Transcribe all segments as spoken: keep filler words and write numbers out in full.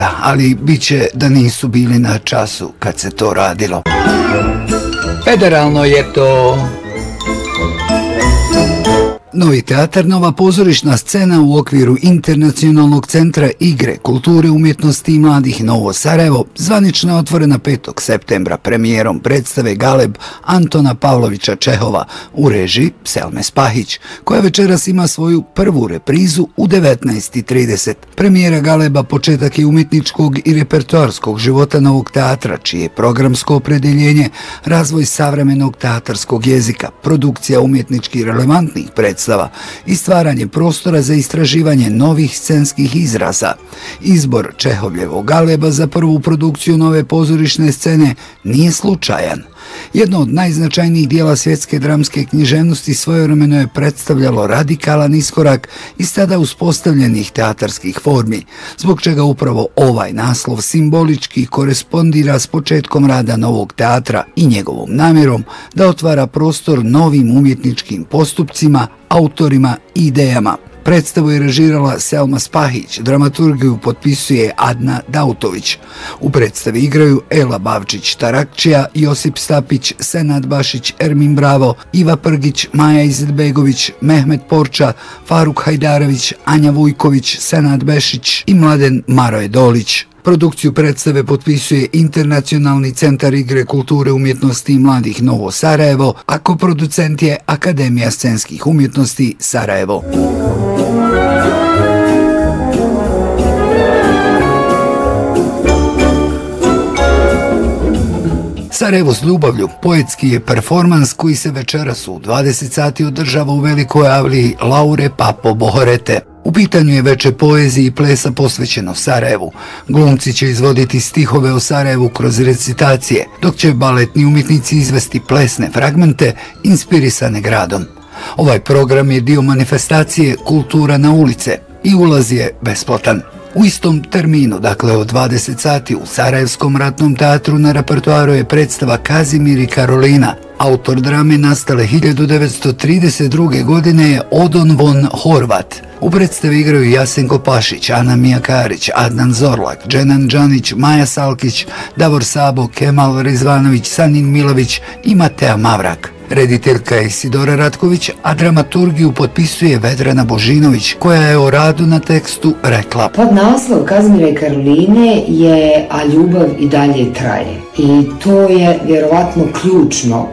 ali bit će da nisu bili na času kad se to radilo. Federalno je to... Novi teatar, nova pozorišna scena u okviru Internacionalnog centra igre, kulture, umjetnosti i mladih Novo Sarajevo zvanično je otvorena petog septembra premijerom predstave Galeb Antona Pavlovića Čehova u režiji Selme Spahić, koja večeras ima svoju prvu reprizu u devetnaest i trideset. Premijera Galeba početak je umjetničkog i repertoarskog života Novog teatra, čije je programsko opredeljenje razvoj savremenog teatarskog jezika, produkcija umjetnički relevantnih predstava i stvaranje prostora za istraživanje novih scenskih izraza. Izbor Čehovljevog Galeba za prvu produkciju nove pozorišne scene nije slučajan. Jedno od najznačajnijih dijela svjetske dramske književnosti svojevremeno je predstavljalo radikalan iskorak iz tada uspostavljenih teatarskih formi, zbog čega upravo ovaj naslov simbolički korespondira s početkom rada Novog teatra i njegovom namjerom da otvara prostor novim umjetničkim postupcima, autorima i idejama. Predstavu je režirala Selma Spahić, dramaturgiju potpisuje Adna Dautović. U predstavi igraju Ela Bavčić-Tarakčija, Josip Stapić, Senad Bašić, Ermin Bravo, Iva Prgić, Maja Izetbegović, Mehmet Porča, Faruk Hajdarević, Anja Vujković, Senad Bešić i Mladen Maroje Dolić. Produkciju predstave potpisuje Internacionalni centar igre, kulture, umjetnosti i mladih Novo Sarajevo, a koproducent je Akademija scenskih umjetnosti Sarajevo. Sarajevo s ljubavlju poetski je performans koji se večeras u dvadeset sati održava u velikoj avliji Laure Papo Bohorete. U pitanju je veče poeziji i plesa posvećeno Sarajevu. Glumci će izvoditi stihove o Sarajevu kroz recitacije, dok će baletni umjetnici izvesti plesne fragmente inspirisane gradom. Ovaj program je dio manifestacije Kultura na ulice i ulaz je besplatan. U istom terminu, dakle od dvadeset sati, u Sarajevskom ratnom teatru na repertoaru je predstava Kazimir i Karolina. Autor drame nastale hiljadu devetsto trideset druge. godine je Odon von Horvat. U predstavi igraju Jasenko Pašić, Ana Mijakarić, Adnan Zorlak, Dženan Džanić, Maja Salkić, Davor Sabo, Kemal Rizvanović, Sanin Milović i Mateja Mavrak. Rediteljka je Isidora Ratković, a dramaturgiju potpisuje Vedrana Božinović, koja je o radu na tekstu rekla: Podnaslov Kazimira i Karoline je A ljubav i dalje traje. I to je vjerovatno ključno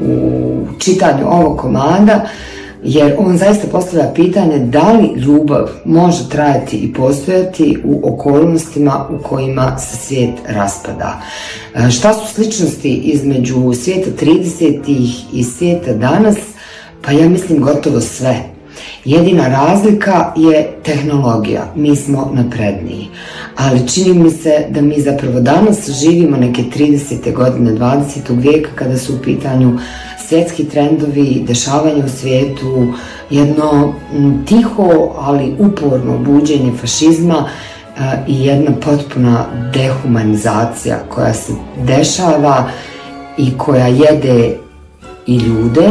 u čitanju ovog komada, jer on zaista postavlja pitanje da li ljubav može trajati i postojati u okolnostima u kojima se svijet raspada. Šta su sličnosti između svijeta tridesetih i svijeta danas? Pa ja mislim gotovo sve. Jedina razlika je tehnologija, mi smo napredniji, ali čini mi se da mi zapravo danas živimo neke tridesete godine dvadesetog vijeka kada su u pitanju svjetski trendovi, dešavanje u svijetu, jedno tiho, ali uporno buđenje fašizma i jedna potpuna dehumanizacija koja se dešava i koja jede i ljude,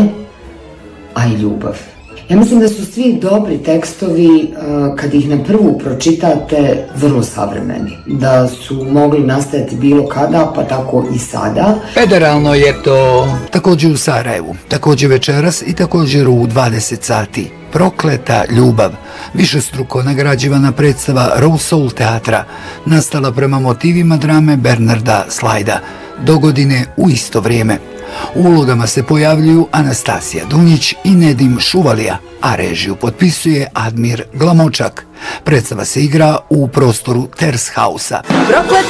a i ljubav. Ja mislim da su svi dobri tekstovi, kad ih na prvu pročitate, vrlo savremeni. Da su mogli nastajati bilo kada, pa tako i sada. Federalno je to također u Sarajevu, također večeras i također u dvadeset sati. Prokleta ljubav, višestruko nagrađivana predstava Raw Soul teatra, nastala prema motivima drame Bernarda Slajda, dogodine u isto vrijeme. U ulogama se pojavljuju Anastasija Dunjić i Nedim Šuvalija, a režiju potpisuje Admir Glamočak. Predstava se igra u prostoru Tershausa. Prokleta